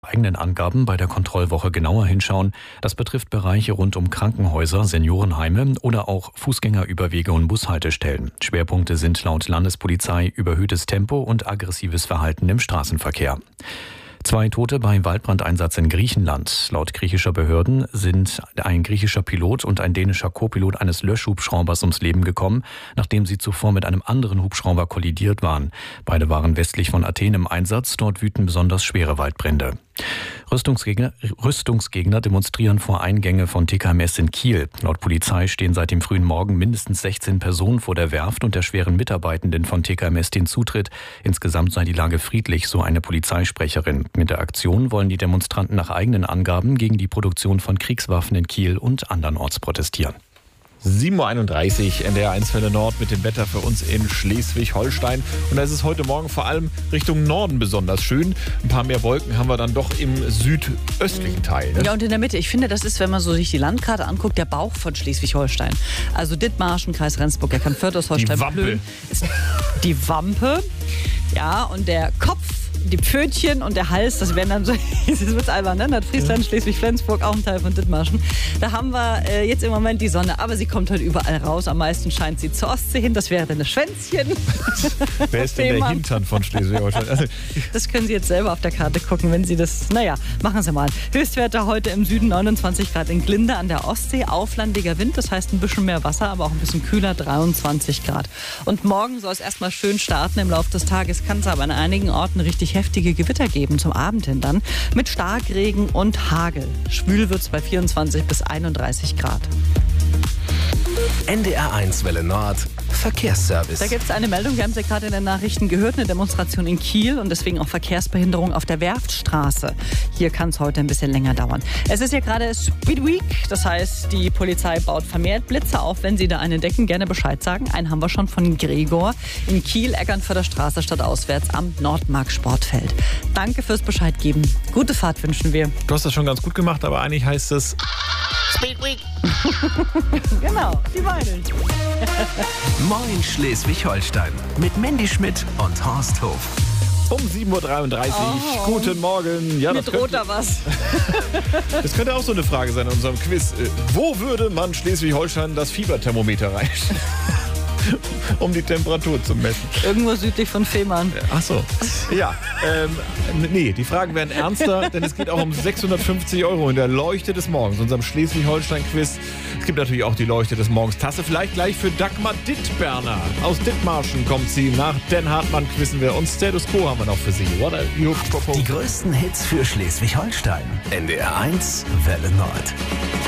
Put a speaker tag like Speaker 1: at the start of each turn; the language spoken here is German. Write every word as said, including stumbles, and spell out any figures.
Speaker 1: Eigenen Angaben bei der Kontrollwoche genauer hinschauen. Das betrifft Bereiche rund um Krankenhäuser, Seniorenheime oder auch Fußgängerüberwege und Bushaltestellen. Schwerpunkte sind laut Landespolizei überhöhtes Tempo und aggressives Verhalten im Straßenverkehr. Zwei Tote bei Waldbrandeinsatz in Griechenland. Laut griechischer Behörden sind ein griechischer Pilot und ein dänischer Co-Pilot eines Löschhubschraubers ums Leben gekommen, nachdem sie zuvor mit einem anderen Hubschrauber kollidiert waren. Beide waren westlich von Athen im Einsatz. Dort wüten besonders schwere Waldbrände. Rüstungsgegner, Rüstungsgegner demonstrieren vor Eingänge von T K M S in Kiel. Laut Polizei stehen seit dem frühen Morgen mindestens sechzehn Personen vor der Werft und erschweren Mitarbeitenden von T K M S den Zutritt. Insgesamt sei die Lage friedlich, so eine Polizeisprecherin. Mit der Aktion wollen die Demonstranten nach eigenen Angaben gegen die Produktion von Kriegswaffen in Kiel und andernorts protestieren.
Speaker 2: sieben Uhr einunddreißig, N D R eins Welle Nord mit dem Wetter für uns in Schleswig-Holstein. Und da ist es heute Morgen vor allem Richtung Norden besonders schön. Ein paar mehr Wolken haben wir dann doch im südöstlichen Teil. Ne?
Speaker 3: Ja, und in der Mitte. Ich finde, das ist, wenn man so sich die Landkarte anguckt, der Bauch von Schleswig-Holstein. Also Dithmarschen, Kreis Rendsburg, Eckernförde, Holstein,
Speaker 2: Die Wampe.
Speaker 3: Plön, ist die Wampe. Ja, und der Kopf, die Pfötchen und der Hals, das wären dann so, das wird albern, ne? Nordfriesland, Schleswig-Flensburg, auch ein Teil von Dithmarschen. Da haben wir äh, jetzt im Moment die Sonne, aber sie kommt heute überall raus. Am meisten scheint sie zur Ostsee hin, das wäre dann das Schwänzchen.
Speaker 2: Wer ist denn der Hintern von Schleswig-Holstein? Also,
Speaker 3: das können Sie jetzt selber auf der Karte gucken, wenn Sie das, naja, machen Sie mal. Höchstwerte heute im Süden neunundzwanzig Grad in Glinde an der Ostsee, auflandiger Wind, das heißt ein bisschen mehr Wasser, aber auch ein bisschen kühler, dreiundzwanzig Grad. Und morgen soll es erstmal schön starten. Im Laufe des Tages kann es aber an einigen Orten richtig heftige Gewitter geben, zum Abend hin dann, mit Starkregen und Hagel. Schwül wird es bei vierundzwanzig bis einunddreißig Grad.
Speaker 4: N D R eins Welle Nord Verkehrsservice.
Speaker 3: Da gibt es eine Meldung, wir haben es ja gerade in den Nachrichten gehört, eine Demonstration in Kiel und deswegen auch Verkehrsbehinderung auf der Werftstraße. Hier kann es heute ein bisschen länger dauern. Es ist ja gerade Speed Week, das heißt, die Polizei baut vermehrt Blitze auf. Wenn Sie da einen entdecken, gerne Bescheid sagen. Einen haben wir schon von Gregor in Kiel, Eckernförder Straße stadtauswärts am Nordmark Sportfeld. Danke fürs Bescheid geben. Gute Fahrt wünschen wir.
Speaker 2: du hast das schon ganz gut gemacht, aber eigentlich heißt es
Speaker 3: Speed Week. Genau, die beiden.
Speaker 4: Moin Schleswig-Holstein mit Mandy Schmidt und Horst Hof.
Speaker 2: um sieben Uhr dreiunddreißig.
Speaker 3: Oh.
Speaker 2: Guten Morgen. Ja,
Speaker 3: Mit
Speaker 2: das
Speaker 3: Rot
Speaker 2: könnte,
Speaker 3: oder was?
Speaker 2: das könnte auch so eine Frage sein in unserem Quiz. Äh, Wo würde man Schleswig-Holstein das Fieberthermometer reichen? Um die Temperatur zu messen.
Speaker 3: Irgendwo südlich von Fehmarn.
Speaker 2: Ach so. Ja, ähm, nee, die Fragen werden ernster, denn es geht auch um sechshundertfünfzig Euro in der Leuchte des Morgens, unserem Schleswig-Holstein-Quiz. Es gibt natürlich auch die Leuchte des Morgens Tasse, vielleicht gleich für Dagmar Dittberner. Aus Dithmarschen kommt sie, nach Den Hartmann quizzen wir und Status Quo haben wir noch für sie. What a you
Speaker 4: Die größten Hits für Schleswig-Holstein. N D R eins Welle Nord.